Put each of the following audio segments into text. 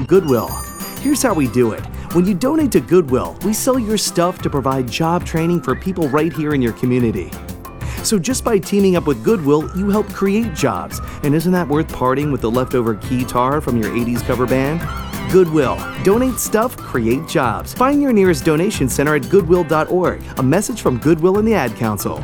Goodwill. Here's how we do it. When you donate to Goodwill, we sell your stuff to provide job training for people right here in your community. So just by teaming up with Goodwill, you help create jobs. And isn't that worth parting with the leftover guitar from your 80s cover band? Goodwill. Donate stuff, create jobs. Find your nearest donation center at goodwill.org. A message from Goodwill and the Ad Council.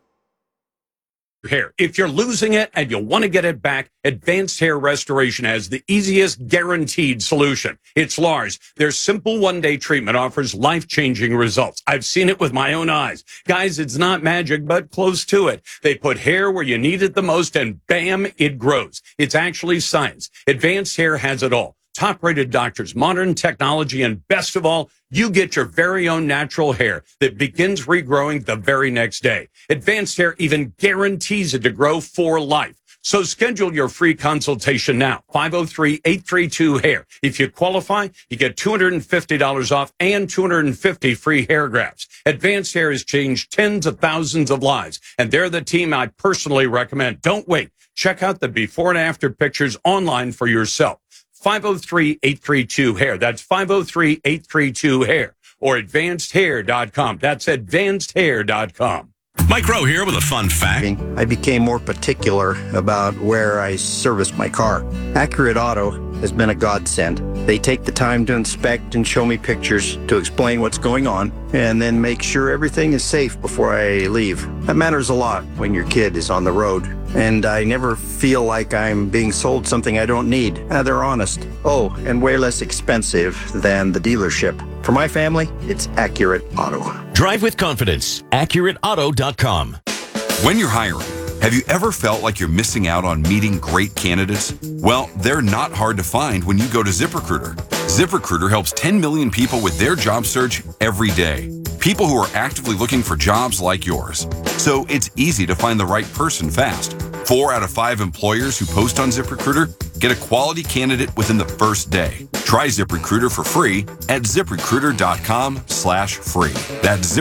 Hair. If you're losing it and you want to get it back, Advanced Hair Restoration has the easiest guaranteed solution. It's Lars. Their simple one-day treatment offers life-changing results. I've seen it with my own eyes. Guys, it's not magic, but close to it. They put hair where you need it the most and bam, it grows. It's actually science. Advanced Hair has it all. Top-rated doctors, modern technology, and best of all, you get your very own natural hair that begins regrowing the very next day. Advanced Hair even guarantees it to grow for life. So schedule your free consultation now, 503-832-HAIR. If you qualify, you get $250 off and 250 free hair grafts. Advanced Hair has changed tens of thousands of lives, and they're the team I personally recommend. Don't wait. Check out the before and after pictures online for yourself. 503-832-HAIR. That's 503-832-HAIR. Or advancedhair.com. That's advancedhair.com. Mike Rowe here with a fun fact. I became more particular about where I serviced my car. Accurate Auto has been a godsend. They take the time to inspect and show me pictures to explain what's going on and then make sure everything is safe before I leave. That matters a lot when your kid is on the road. And I never feel like I'm being sold something I don't need. They're honest. Oh, and way less expensive than the dealership. For my family, it's Accurate Auto. Drive with confidence. AccurateAuto.com. When you're hiring, have you ever felt like you're missing out on meeting great candidates? Well, they're not hard to find when you go to ZipRecruiter. ZipRecruiter helps 10 million people with their job search every day. People who are actively looking for jobs like yours. So it's easy to find the right person fast. 4 out of 5 employers who post on ZipRecruiter get a quality candidate within the first day. Try ZipRecruiter for free at ZipRecruiter.com/free. That's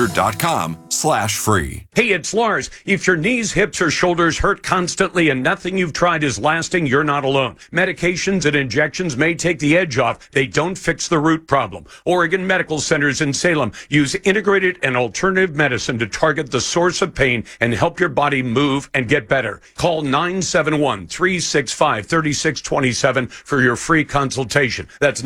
ZipRecruiter.com/free. Hey, it's Lars. If your knees, hips, or shoulders hurt constantly and nothing you've tried is lasting, you're not alone. Medications and injections may take the edge off. They don't fix the root problem. Oregon Medical Centers in Salem use integrated and alternative medicine to target the source of pain and help your body move and get better. Call 971-365-3627 for your free consultation. That's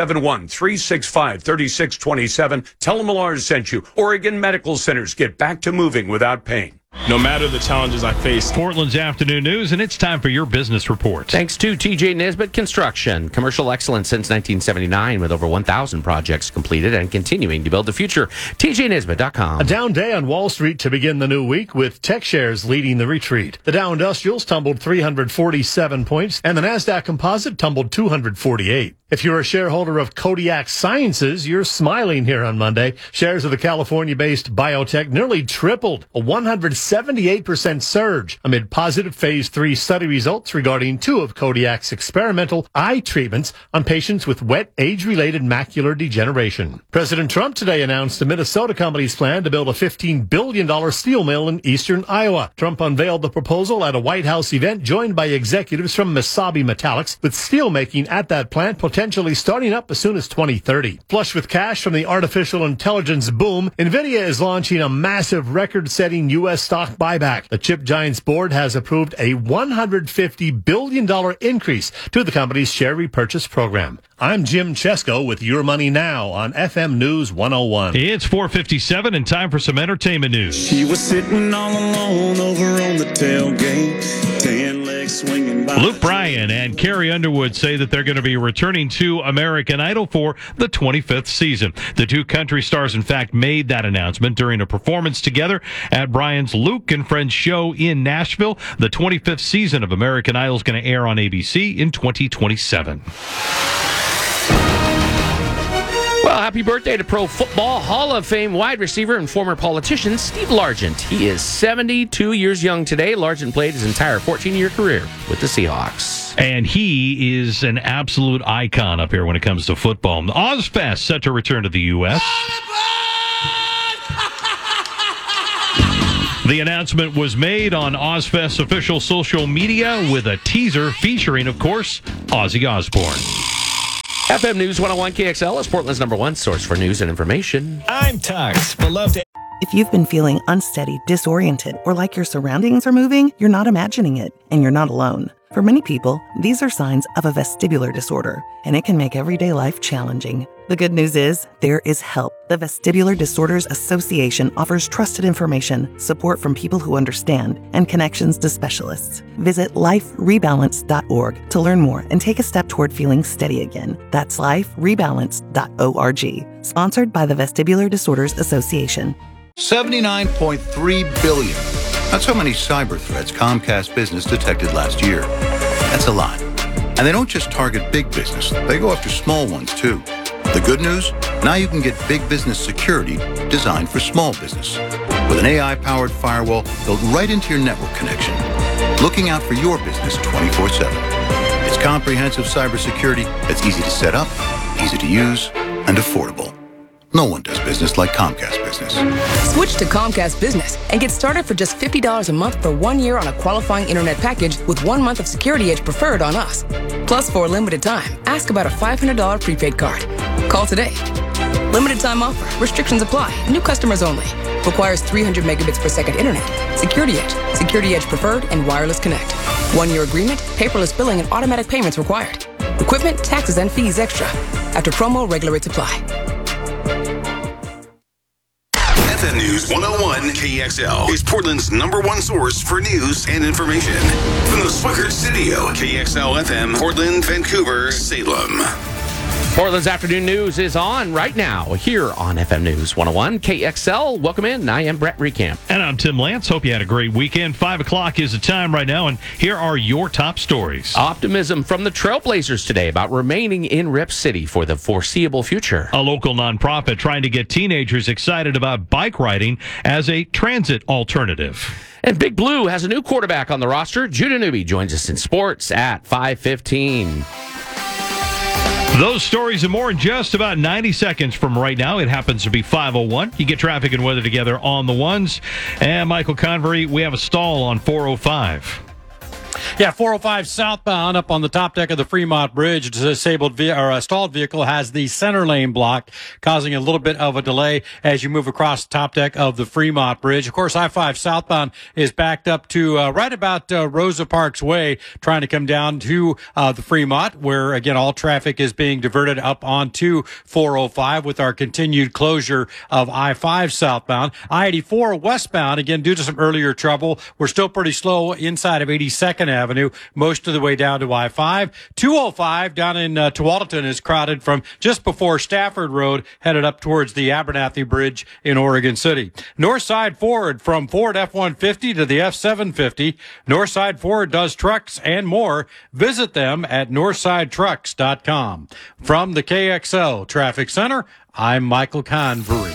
971-365-3627. Tell them Lars sent you. Oregon Medical Centers. Get back to moving without pain. No matter the challenges I face. Portland's afternoon news, and it's time for your business report. Thanks to TJ Nesbitt Construction. Commercial excellence since 1979 with over 1,000 projects completed and continuing to build the future. TJNesbitt.com. A down day on Wall Street to begin the new week with tech shares leading the retreat. The Dow Industrials tumbled 347 points and the NASDAQ Composite tumbled 248. If you're a shareholder of Kodiak Sciences, you're smiling here on Monday. Shares of the California-based biotech nearly tripled, a 178% surge amid positive phase 3 study results regarding 2 of Kodiak's experimental eye treatments on patients with wet age-related macular degeneration. President Trump today announced the Minnesota company's plan to build a $15 billion steel mill in eastern Iowa. Trump unveiled the proposal at a White House event joined by executives from Mesabi Metallics, with steelmaking at that plant potentially starting up as soon as 2030. Flush with cash from the artificial intelligence boom, NVIDIA is launching a massive record-setting U.S. stock buyback. The chip giant's board has approved a $150 billion increase to the company's share repurchase program. I'm Jim Chesko with Your Money Now on FM News 101. It's 4:57 and time for some entertainment news. She was sitting all alone over on the tailgate, 10 legs swinging by. Luke Bryan and Carrie Underwood say that they're going to be returning to American Idol for the 25th season. The two country stars, in fact, made that announcement during a performance together at Bryan's Luke and Friends show in Nashville. The 25th season of American Idol is going to air on ABC in 2027. Well, happy birthday to Pro Football Hall of Fame wide receiver and former politician Steve Largent. He is 72 years young today. Largent played his entire 14-year career with the Seahawks. And he is an absolute icon up here when it comes to football. Ozfest set to return to the U.S. The announcement was made on Ozfest's official social media with a teaser featuring, of course, Ozzy Osbourne. FM News 101 KXL is Portland's #1 source for news and information. I'm Tux, beloved. If you've been feeling unsteady, disoriented, or like your surroundings are moving, you're not imagining it, and you're not alone. For many people, these are signs of a vestibular disorder, and it can make everyday life challenging. The good news is, there is help. The Vestibular Disorders Association offers trusted information, support from people who understand, and connections to specialists. Visit liferebalance.org to learn more and take a step toward feeling steady again. That's liferebalance.org. Sponsored by the Vestibular Disorders Association. $79.3 billion. That's how many cyber threats Comcast Business detected last year. That's a lot. And they don't just target big business, they go after small ones too. The good news? Now you can get big business security designed for small business. With an AI-powered firewall built right into your network connection. Looking out for your business 24/7. It's comprehensive cybersecurity that's easy to set up, easy to use, and affordable. No one does business like Comcast Business. Switch to Comcast Business and get started for just $50 a month for 1 year on a qualifying internet package with 1 month of Security Edge Preferred on us. Plus, for a limited time, ask about a $500 prepaid card. Call today. Limited time offer. Restrictions apply. New customers only. Requires 300 megabits per second internet. Security Edge, Security Edge Preferred, and Wireless Connect. 1 year agreement, paperless billing, and automatic payments required. Equipment, taxes, and fees extra. After promo, regular rates apply. FM News 101 KXL is Portland's #1 source for news and information. From the Swickert Studio, KXL FM, Portland, Vancouver, Salem. Portland's afternoon news is on right now here on FM News 101 KXL. Welcome in. I am Brett Recamp. And I'm Tim Lance. Hope you had a great weekend. 5 o'clock is the time right now, and here are your top stories. Optimism from the Trailblazers today about remaining in Rip City for the foreseeable future. A local nonprofit trying to get teenagers excited about bike riding as a transit alternative. And Big Blue has a new quarterback on the roster. Judah Newby joins us in sports at 5:15. Those stories and more in just about 90 seconds from right now. It happens to be 5:01. You get traffic and weather together on the ones. And Michael Convery, we have a stall on 405. Yeah, 405 southbound up on the top deck of the Fremont Bridge. A stalled vehicle has the center lane blocked, causing a little bit of a delay as you move across the top deck of the Fremont Bridge. Of course, I-5 southbound is backed up to right about Rosa Parks Way, trying to come down to the Fremont, where, again, all traffic is being diverted up onto 405 with our continued closure of I-5 southbound. I-84 westbound, again, due to some earlier trouble, we're still pretty slow inside of 82nd Avenue, most of the way down to I-5. 205 down in Tualatin is crowded from just before Stafford Road, headed up towards the Abernathy Bridge in Oregon City. Northside Ford, from Ford F-150 to the F-750. Northside Ford does trucks and more. Visit them at northsidetrucks.com. From the KXL Traffic Center, I'm Michael Convery.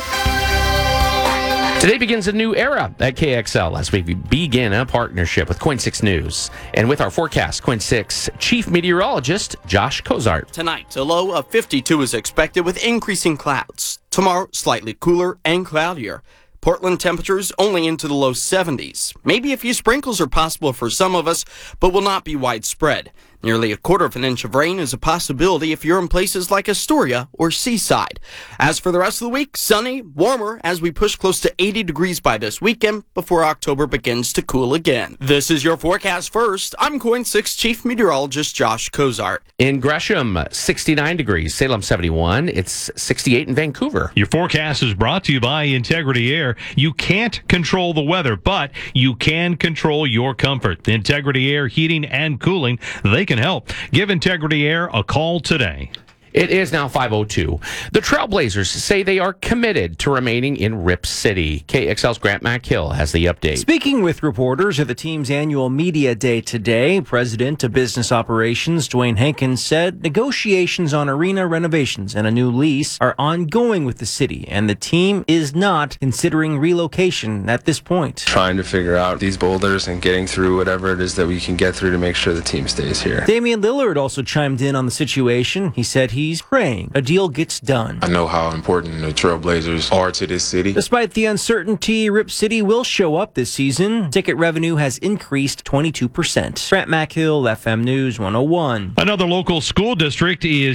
Today begins a new era at KXL as we begin a partnership with Coin 6 News. And with our forecast, Coin 6 Chief Meteorologist Josh Kozart. Tonight, a low of 52 is expected with increasing clouds. Tomorrow, slightly cooler and cloudier. Portland temperatures only into the low 70s. Maybe a few sprinkles are possible for some of us, but will not be widespread. Nearly a quarter of an inch of rain is a possibility if you're in places like Astoria or Seaside. As for the rest of the week, sunny, warmer as we push close to 80 degrees by this weekend before October begins to cool again. This is your forecast first. I'm Coin 6 Chief Meteorologist Josh Kozart. In Gresham, 69 degrees. Salem, 71. It's 68 in Vancouver. Your forecast is brought to you by Integrity Air. You can't control the weather, but you can control your comfort. Integrity Air Heating and Cooling, they can help. Give Integrity Air a call today. It is now 5:02. The Trailblazers say they are committed to remaining in Rip City. KXL's Grant McHill has the update. Speaking with reporters at the team's annual media day today, President of Business Operations Dwayne Hankins said negotiations on arena renovations and a new lease are ongoing with the city, and the team is not considering relocation at this point. Trying to figure out these boulders and getting through whatever it is that we can get through to make sure the team stays here. Damian Lillard also chimed in on the situation. He said he's praying a deal gets done. I know how important the Trailblazers are to this city. Despite the uncertainty, Rip City will show up this season. Ticket revenue has increased 22%. Grant McHill, FM News 101. Another local school district is